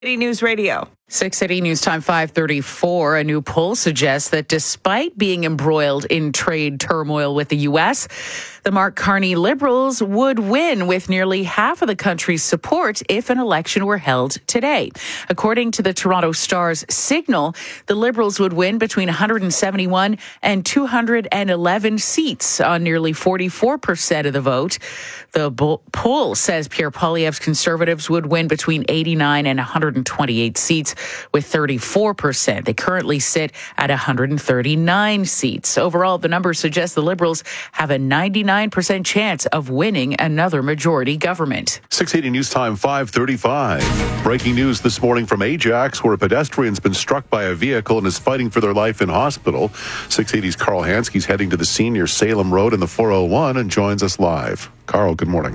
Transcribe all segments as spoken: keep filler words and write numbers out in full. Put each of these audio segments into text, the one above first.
City News Radio. six City News Time five thirty-four. A new poll suggests that despite being embroiled in trade turmoil with the U S, the Mark Carney Liberals would win with nearly half of the country's support if an election were held today. According to the Toronto Star's Signal, the Liberals would win between one hundred seventy-one and two hundred eleven seats on nearly forty-four percent of the vote. The poll says Pierre Poilievre's Conservatives would win between eighty-nine and one hundred twenty-eight seats with thirty-four percent. They currently sit at one hundred thirty-nine seats. Overall, the numbers suggest the Liberals have a ninety-nine percent chance of winning another majority government. six eighty News Time five thirty-five. Breaking news this morning from Ajax, where a pedestrian's been struck by a vehicle and is fighting for their life in hospital. six eighty's Carl Hansky's heading to the scene near Salem Road in the four oh one and joins us live. Carl, good morning.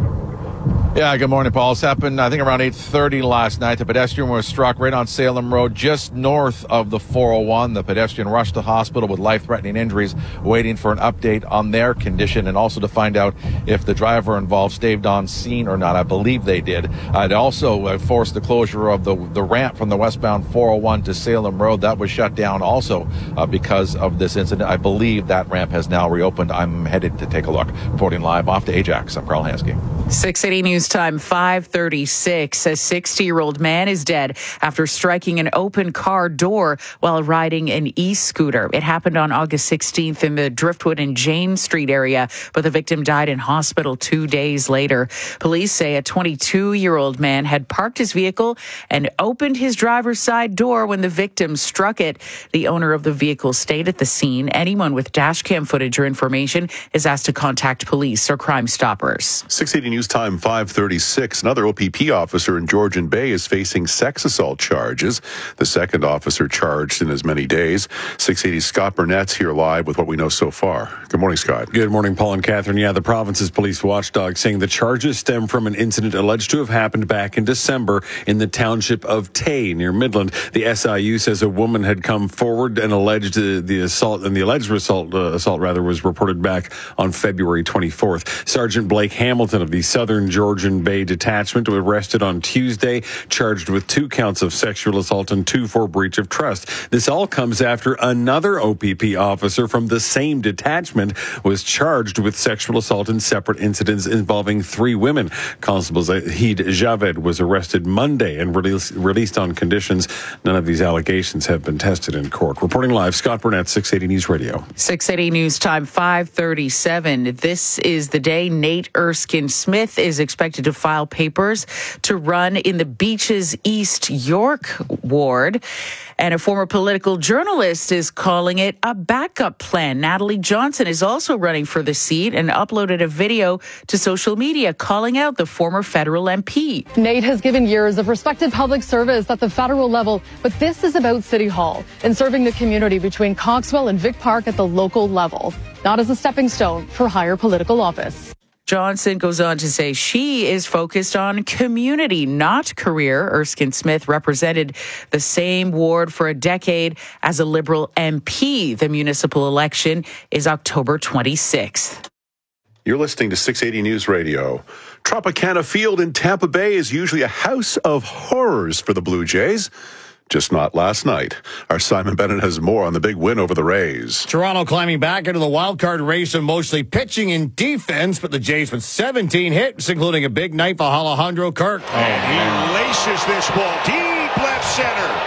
Yeah, good morning, Paul. This happened, I think, around eight thirty last night. The pedestrian was struck right on Salem Road, just north of the four oh one. The pedestrian rushed to hospital with life-threatening injuries, waiting for an update on their condition and also to find out if the driver involved stayed on scene or not. I believe they did. Uh, it also uh, forced the closure of the, the ramp from the westbound four oh one to Salem Road. That was shut down also uh, because of this incident. I believe that ramp has now reopened. I'm headed to take a look. Reporting live off to Ajax, I'm Carl Hansky. six eighty News Time five thirty-six. A sixty-year-old man is dead after striking an open car door while riding an e-scooter. It happened on August sixteenth in the Driftwood and Jane Street area, but the victim died in hospital two days later. Police say a twenty-two-year-old man had parked his vehicle and opened his driver's side door when the victim struck it. The owner of the vehicle stayed at the scene. Anyone with dashcam footage or information is asked to contact police or Crime Stoppers. six eighty News Time five thirty-six. Another O P P officer in Georgian Bay is facing sex assault charges. The second officer charged in as many days. six eighty's Scott Burnett's here live with what we know so far. Good morning, Scott. Good morning, Paul and Catherine. Yeah, the province's police watchdog saying the charges stem from an incident alleged to have happened back in December in the township of Tay near Midland. The S I U says a woman had come forward and alleged uh, the assault, and the alleged assault, uh, assault rather, was reported back on February twenty-fourth. Sergeant Blake Hamilton of the Southern Georgian Bay Detachment was arrested on Tuesday, charged with two counts of sexual assault and two for breach of trust. This all comes after another O P P officer from the same detachment was charged with sexual assault in separate incidents involving three women. Constable Zahid Javed was arrested Monday and released, released on conditions. None of these allegations have been tested in court. Reporting live, Scott Burnett, six eighty News Radio. six eighty News Time five thirty-seven. This is the day Nate Erskine Smith is expected to file papers to run in the Beaches East York ward. And a former political journalist is calling it a backup plan. Natalie Johnson is also running for the seat and uploaded a video to social media calling out the former federal M P. Nate has given years of respected public service at the federal level, but this is about City Hall and serving the community between Coxwell and Vic Park at the local level, not as a stepping stone for higher political office. Johnson goes on to say she is focused on community, not career. Erskine Smith represented the same ward for a decade as a Liberal M P. The municipal election is October twenty-sixth. You're listening to six eighty News Radio. Tropicana Field in Tampa Bay is usually a house of horrors for the Blue Jays. Just not last night. Our Simon Bennett has more on the big win over the Rays. Toronto climbing back into the wild card race and mostly pitching in defense, but the Jays with seventeen hits, including a big night for Alejandro Kirk. Oh, he laces this ball deep left center.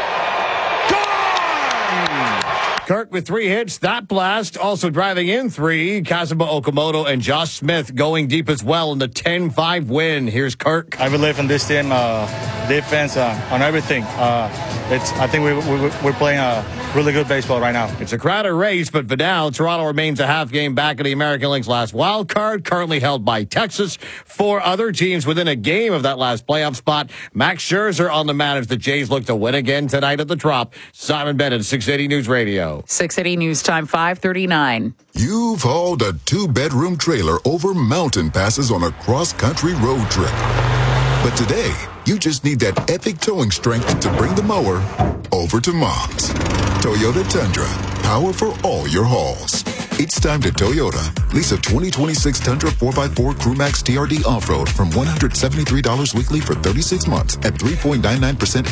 Kirk with three hits, that blast, also driving in three. Kazuma Okamoto and Josh Smith going deep as well in the ten five win. Here's Kirk. I believe in this team, uh, defense, uh, on everything. Uh, it's. I think we, we, we're playing a really good baseball right now. It's a crowded race, but for now, Toronto remains a half game back in the American League's last wild card, currently held by Texas. Four other teams within a game of that last playoff spot. Max Scherzer on the mat as the Jays look to win again tonight at the Trop. Simon Bennett, six eighty News Radio. six eighty News Time five thirty-nine. You've hauled a two-bedroom trailer over mountain passes on a cross-country road trip. But today, you just need that epic towing strength to bring the mower over to Mom's. Toyota Tundra, power for all your hauls. It's time to Toyota. Lease a twenty twenty-six Tundra four by four Crewmax T R D Off-Road from one hundred seventy-three dollars weekly for thirty-six months at three point nine nine percent